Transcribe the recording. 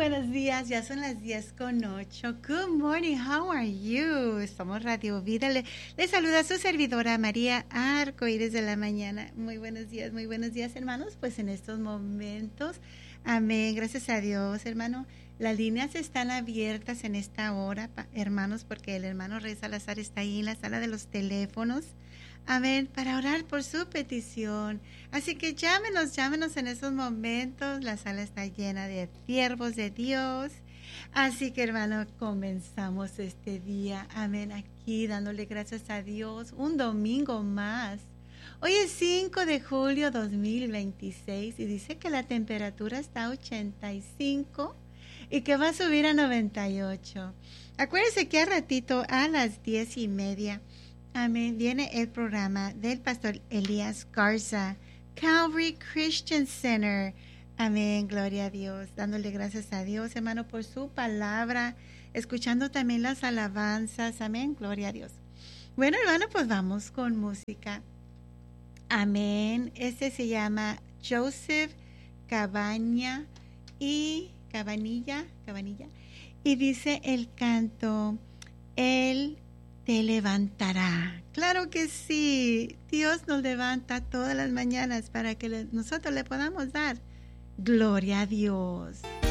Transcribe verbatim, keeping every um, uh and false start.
buenos días, ya son las diez con ocho. Good morning, how are you? Somos Radio Vida. Le, le saluda a su servidora María Arcoíris de la mañana. Muy buenos días, muy buenos días, hermanos. Pues en estos momentos, amén, gracias a Dios, hermano. Las líneas están abiertas en esta hora, pa, hermanos, porque el hermano Rey Salazar está ahí en la sala de los teléfonos. Amén, para orar por su petición. Así que llámenos, llámenos en esos momentos. La sala está llena de siervos de Dios. Así que, hermano, comenzamos este día. Amén, aquí dándole gracias a Dios. Un domingo más. Hoy es cinco de julio dos mil veintiséis y dice que la temperatura está a ochenta y cinco y que va a subir a noventa y ocho. Acuérdense que a ratito a las diez y media amén, viene el programa del pastor Elías Garza, Calvary Christian Center. Amén, gloria a Dios, dándole gracias a Dios, hermano, por su palabra, escuchando también las alabanzas. Amén, gloria a Dios. Bueno, hermano, pues vamos con música. Amén. Este se llama Joseph Cabaña y Cabanilla, Cabanilla, y dice el canto, Él te levantará. Claro que sí, Dios nos levanta todas las mañanas para que le, nosotros le podamos dar gloria a Dios.